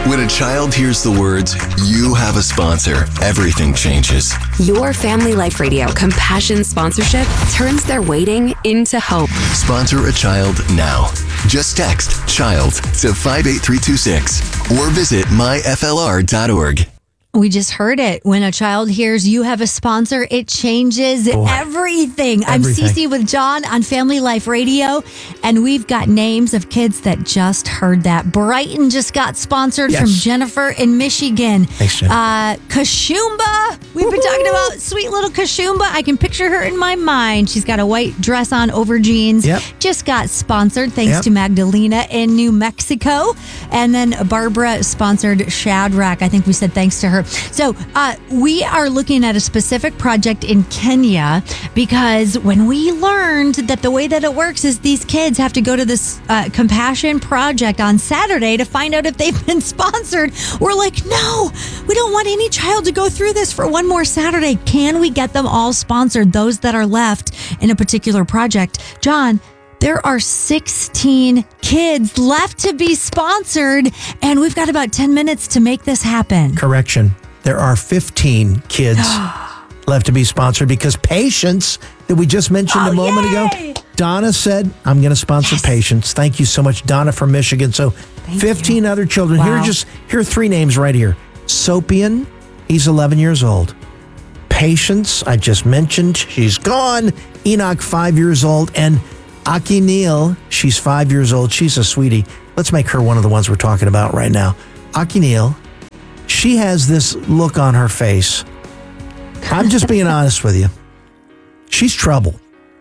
When a child hears the words, "You have a sponsor," everything changes. Your Family Life Radio Compassion sponsorship turns their waiting into hope. Sponsor a child now. Just text CHILD to 58326 or visit myflr.org. We just heard it. When a child hears you have a sponsor, it changes everything. I'm Cece with John on Family Life Radio, and we've got names of kids that just heard that. Brighton just got sponsored from Jennifer in Michigan. Thanks, Jen. Kashumba. We've been talking about sweet little Kashumba. I can picture her in my mind. She's got a white dress on over jeans. Yep. Just got sponsored thanks to Magdalena in New Mexico. And then Barbara sponsored Shadrach. I think we said thanks to her. So we are looking at a specific project in Kenya because when we learned that the way that it works is these kids have to go to this Compassion Project on Saturday to find out if they've been sponsored, we're like, no, we don't want any child to go through this for one more Saturday. Can we get them all sponsored, those that are left in a particular project? John, there are 16 kids left to be sponsored, and we've got about 10 minutes to make this happen. Correction. There are 15 kids left to be sponsored because Patience, that we just mentioned a moment ago, Donna said, I'm going to sponsor Patience. Thank you so much, Donna from Michigan. So 15 other children. Wow. Here are three names right here. Sopian, he's 11 years old. Patience, I just mentioned, she's gone. Enoch, 5 years old. And Aki Neal, she's 5 years old. She's a sweetie. Let's make her one of the ones we're talking about right now. Aki Neal, she has this look on her face. I'm just being honest with you. She's trouble.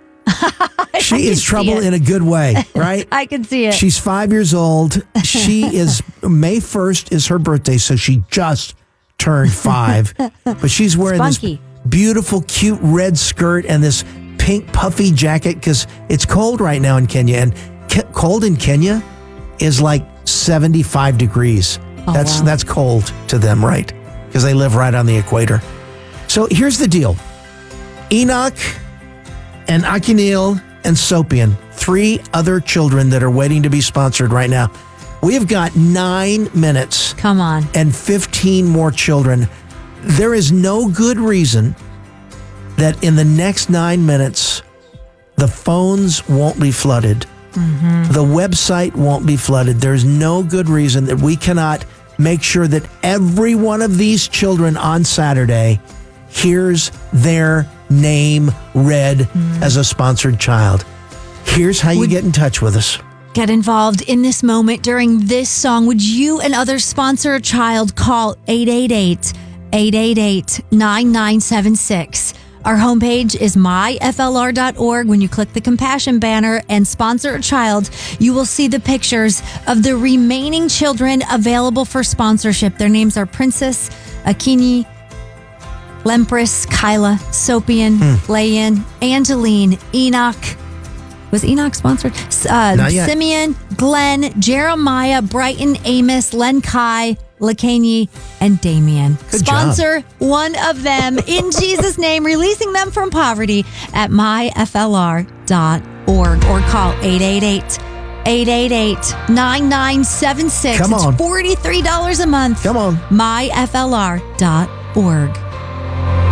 She is trouble in a good way, right? I can see it. She's 5 years old. She is, May 1st is her birthday, so she just turned 5. But she's wearing this beautiful, cute red skirt and this pink puffy jacket because it's cold right now in Kenya. And cold in Kenya is like 75 degrees. That's cold to them, right? Because they live right on the equator. So here's the deal. Enoch and Akinil and Sopian, 3 other children that are waiting to be sponsored right now. We've got 9 minutes. Come on. And 15 more children. There is no good reason that in the next 9 minutes, the phones won't be flooded. The website won't be flooded. There's no good reason that we cannot make sure that every one of these children on Saturday hears their name read as a sponsored child. Here's how you get in touch with us. Get involved in this moment during this song. Would you and others sponsor a child? Call 888-888-9976. Our homepage is myflr.org. When you click the Compassion banner and sponsor a child, you will see the pictures of the remaining children available for sponsorship. Their names are Princess, Akini, Lempris, Kyla, Sopian, Layan, Angeline, Enoch. Was Enoch sponsored? Simeon, Glenn, Jeremiah, Brighton, Amos, Len Kai, Lakanyi, and Damien. Sponsor one of them in Jesus' name, releasing them from poverty at myflr.org or call 888-888-9976. Come on. It's $43 a month. Come on. myflr.org.